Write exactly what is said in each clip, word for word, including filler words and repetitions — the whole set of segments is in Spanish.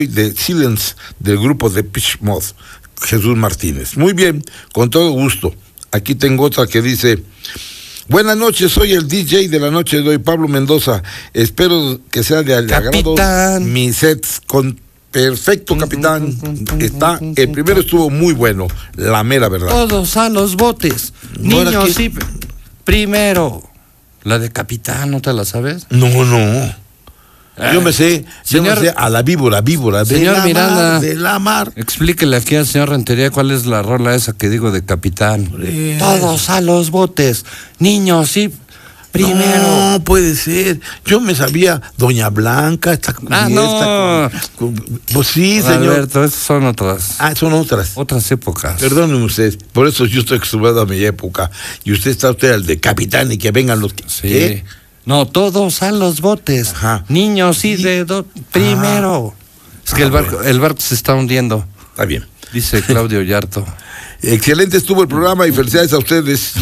de Silence del grupo de Pitch Mod, Jesús Martínez. Muy bien, con todo gusto. Aquí tengo otra que dice: buenas noches, soy el D J de la noche de hoy, Pablo Mendoza. Espero que sea de agrado mi set con perfecto, capitán. Está, el primero estuvo muy bueno, la mera verdad. Todos a los botes. Niños, sí. Primero. La de capitán, ¿no te la sabes? No, no. Yo me sé, señor, yo me sé a la víbora, víbora, de señor la Miranda, mar, de la mar. Explíquele aquí al señor Rentería cuál es la rola esa que digo de capitán. Pues, todos a los botes, niños, sí, primero. No, puede ser. Yo me sabía Doña Blanca, esta, ah, no. esta, pues sí, señor. Alberto, esas son otras. Ah, son otras. Otras épocas. Perdónenme usted, por eso yo estoy acostumbrado a mi época. Y usted está usted al de capitán y que vengan los... Sí. ¿Qué? No, todos a los botes. Ajá. Niños y de do... primero. Ah. Es que ah, el barco, bueno. el barco se está hundiendo. Está bien. Dice Claudio Yarto. Excelente estuvo el programa y felicidades a ustedes.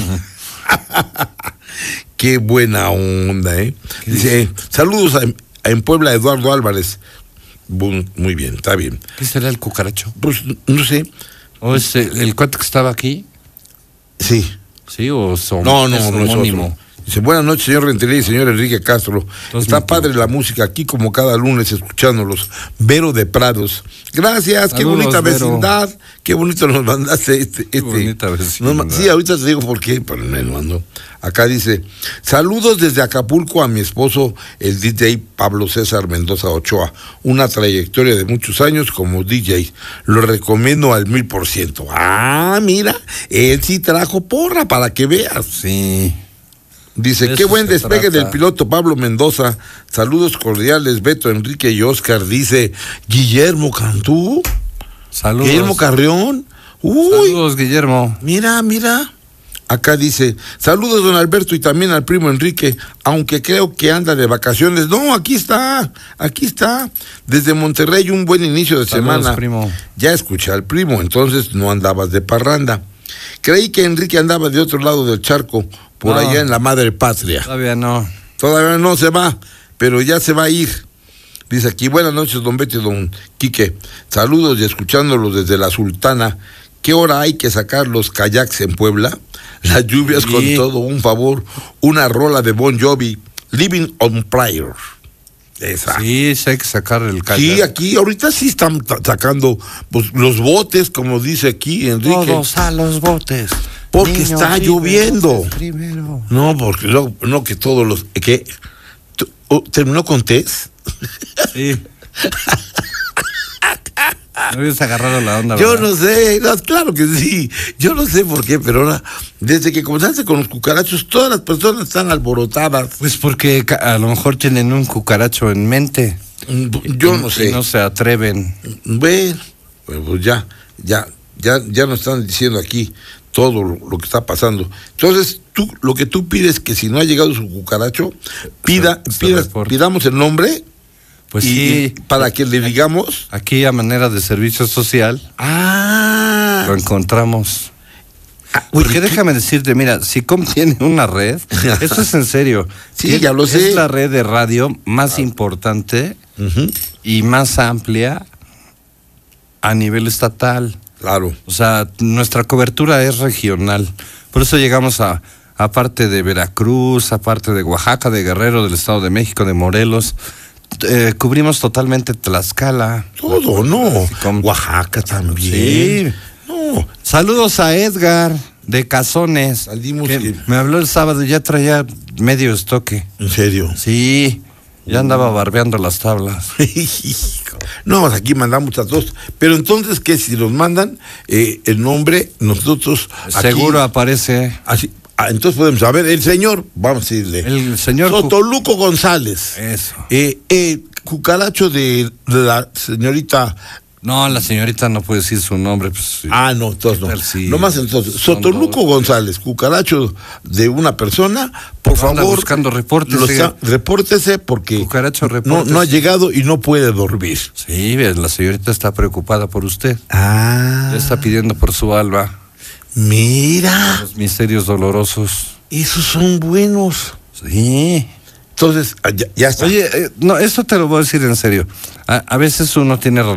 Qué buena onda, ¿eh? Dice, dice? Saludos a, a en Puebla, Eduardo Álvarez. Muy bien, está bien. ¿Qué será el cucaracho? Pues no sé. ¿O es el, el cuate que estaba aquí? Sí. ¿Sí? ¿O son, no, no, es no es otro. Dice, buenas noches, señor Rentería y señor Enrique Castro. Entonces, Está padre la música aquí como cada lunes escuchándolos. Vero de Prados. Gracias, Saludos, qué bonita vecindad. Vero. Qué bonito nos mandaste este. Qué este. bonita vecindad. Nos, sí, ahorita te digo por qué, pero me lo mandó. Acá dice, saludos desde Acapulco a mi esposo, el D J Pablo César Mendoza Ochoa. Una trayectoria de muchos años como D J. Lo recomiendo al mil por ciento. Ah, mira, él sí trajo porra para que veas. Sí. Dice, qué buen despegue trata. del piloto Pablo Mendoza. Saludos cordiales, Beto, Enrique y Oscar. Dice, Guillermo Cantú. Saludos. Guillermo Carrión. Uy. Saludos, Guillermo. Mira, mira. Acá dice, saludos, don Alberto, y también al primo Enrique, aunque creo que anda de vacaciones. No, aquí está, aquí está. Desde Monterrey, un buen inicio de saludos, semana. Primo. Ya escuché al primo, entonces no andabas de parranda. Creí que Enrique andaba de otro lado del charco, por no, allá en la madre patria. Todavía no. Todavía no se va, pero ya se va a ir. Dice aquí, buenas noches, don Beto y don Quique. Saludos y escuchándolos desde la Sultana. ¿Qué hora hay que sacar los kayaks en Puebla? Las lluvias sí. Con todo, un favor. Una rola de Bon Jovi, Living on Prayer. Esa. Sí, sí hay que sacar el kayak. Sí, aquí ahorita sí están sacando pues, los botes, como dice aquí Enrique. Todos a los botes. Porque Niños, está lloviendo. Primero. No, porque no, no que todos los... ¿Qué? Oh, ¿terminó con Tess? Sí. No habías agarrado la onda, Yo ¿verdad? no sé, no, claro que sí. Yo no sé por qué, pero ahora, desde que comenzaste con los cucarachos, todas las personas están alborotadas. Pues porque a lo mejor tienen un cucaracho en mente. Yo y, no sé. Y no se atreven. Bueno, pues ya, ya, ya, ya nos están diciendo aquí todo lo, lo que está pasando. Entonces, tú, lo que tú pides que si no ha llegado su cucaracho, pida, se, se pida pidamos el nombre. Pues y, sí. Para que le digamos. Aquí a manera de servicio social. Ah. Lo encontramos. Ah, Porque ¿qué? déjame decirte, mira, SICOM tiene una red, esto es en serio. Sí, ya lo sé. Es la red de radio más ah. importante uh-huh. y más amplia a nivel estatal. Claro. O sea, nuestra cobertura es regional. Por eso llegamos a, a parte de Veracruz, a parte de Oaxaca, de Guerrero, del Estado de México, de Morelos. Eh, cubrimos totalmente Tlaxcala. Todo, ¿no? Con Oaxaca también. Sí. No. Saludos a Edgar de Cazones. Salimos que que... Me habló el sábado y ya traía medio estoque. ¿En serio? Sí. Ya andaba barbeando las tablas. No, aquí mandamos a todos. Pero entonces, ¿qué? Si nos mandan eh, el nombre, nosotros... Seguro aquí, aparece. Así, ah, entonces podemos saber, el señor, vamos a decirle. El señor... Sotoluco González. Eso. Eh, eh, cucaracho de, de la señorita... No, la señorita no puede decir su nombre. Pues, ah, no, entonces no. Sí, no más entonces. Sotoluco González, cucaracho de una persona, por pues favor. buscando reportes. Los, repórtese porque cucaracho, no, no ha llegado y no puede dormir. Sí, la señorita está preocupada por usted. Ah. Ya está pidiendo por su alma. Mira. Los misterios dolorosos. Esos son buenos. Sí. Entonces, ya, ya está. Oye, eh, no, esto te lo voy a decir en serio. A, a veces uno tiene